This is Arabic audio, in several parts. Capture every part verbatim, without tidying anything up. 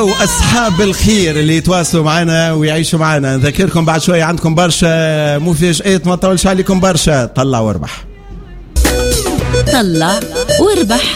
واصحاب الخير اللي يتواصلوا معنا ويعيشوا معنا، نذكركم بعد شويه عندكم برشا مفاجآت، ما نطولش عليكم برشا. طلع واربح، طلع واربح،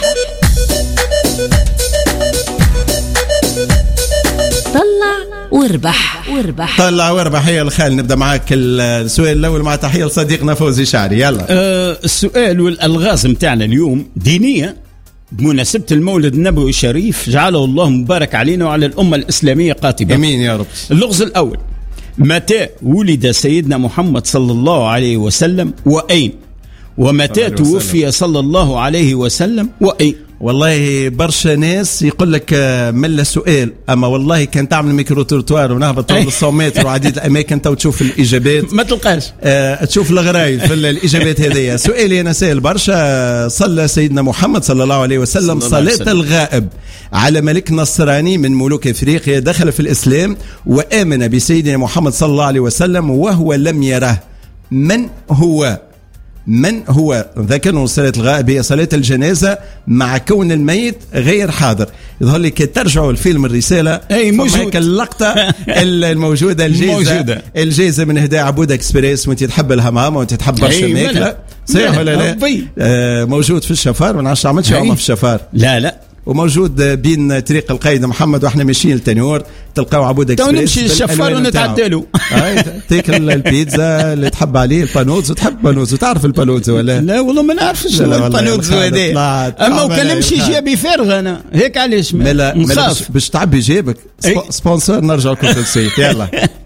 طلع واربح واربح طلع واربح. هي الخال، نبدا معاك السؤال الاول مع تحيه لصديقنا فوزي شعري. يلا. أه السؤال والالغاز متاعنا اليوم دينيه بمناسبة المولد النبوي الشريف، جعله الله مبارك علينا وعلى الأمة الإسلامية قاطبة. امين يا رب. اللغز الأول: متى ولد سيدنا محمد صلى الله عليه وسلم وأين؟ ومتى توفي صلى الله عليه وسلم وأين؟ والله برشا ناس يقول لك ملا سؤال، اما والله كان تعمل ميكرو تروتوار ونهبط طول الصو متر وعديد الاماكن تو تشوف الاجابات ما تلقاش، آه تشوف الغرايب في الاجابات هذه. سؤالي انا سائل برشا: صلى سيدنا محمد صلى الله عليه وسلم صلاة الغائب على ملك نصراني من ملوك افريقيا دخل في الاسلام وامن بسيدنا محمد صلى الله عليه وسلم وهو لم يره، من هو؟ من هو؟ ذكرنا صلاة الغائب هي صلاة الجنازة مع كون الميت غير حاضر. يظهر لي كي ترجعوا الفيلم الرسالة اي موجود اللقطة الموجودة الجائزة الجائزة من هدايا عبود اكسبريس، وانت تحب الهمامة وانت تحب برشا ماكلة، صحيح ولا لا؟ آه موجود في الشفار، ما نعرفش عملتش يوم في الشفار. لا لا، وموجود بين طريق القايد محمد واحنا ماشيين لتنور تلقاو عبود اكسبريس. تو نمشي الشفار ونتعدى له. تاكل البيتزا اللي تحب عليه البانوز، وتحب بانوز وتعرف البانوز ولا لا؟ والله ما نعرفش البانوز هذا، اما وكان نمشي جيبي فارغ انا هيك، علاش نخاف باش تعبي جيبك؟ سبونسر نرجع لكم في السيت. يلا.